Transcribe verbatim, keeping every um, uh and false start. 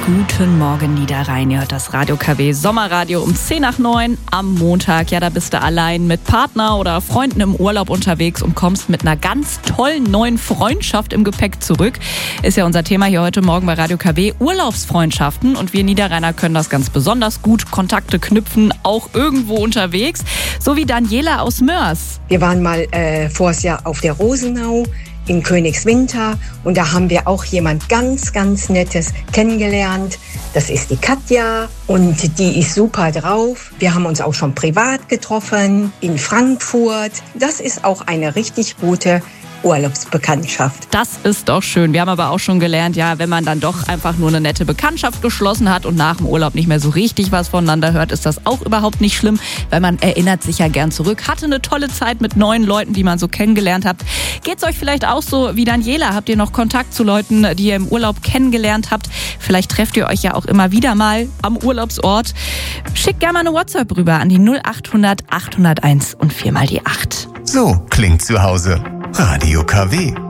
Guten Morgen, Niederrhein. Ihr hört das Radio K W Sommerradio um zehn nach neun am Montag. Ja, da bist du allein mit Partner oder Freunden im Urlaub unterwegs und kommst mit einer ganz tollen neuen Freundschaft im Gepäck zurück. Ist ja unser Thema hier heute Morgen bei Radio K W, Urlaubsfreundschaften. Und wir Niederrheiner können das ganz besonders gut, Kontakte knüpfen, auch irgendwo unterwegs. So wie Daniela aus Mörs. Wir waren mal äh, vors Jahr auf der Rosenau in Königswinter und da haben wir auch jemand ganz, ganz Nettes kennengelernt. Das ist die Katja und die ist super drauf. Wir haben uns auch schon privat getroffen in Frankfurt. Das ist auch eine richtig gute Urlaubsbekanntschaft. Das ist doch schön. Wir haben aber auch schon gelernt, ja, wenn man dann doch einfach nur eine nette Bekanntschaft geschlossen hat und nach dem Urlaub nicht mehr so richtig was voneinander hört, ist das auch überhaupt nicht schlimm, weil man erinnert sich ja gern zurück. Hatte eine tolle Zeit mit neuen Leuten, die man so kennengelernt hat. Geht's euch vielleicht auch so wie Daniela? Habt ihr noch Kontakt zu Leuten, die ihr im Urlaub kennengelernt habt? Vielleicht trefft ihr euch ja auch immer wieder mal am Urlaubsort. Schickt gerne mal eine WhatsApp rüber an die null acht hundert achthunderteins und viermal die acht. So klingt zu Hause. Radio K W.